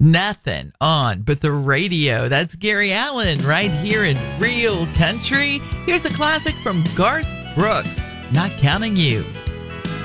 Nothing on but the radio. That's Gary Allan right here in Real Country. Here's a classic from Garth Brooks, Not Counting You.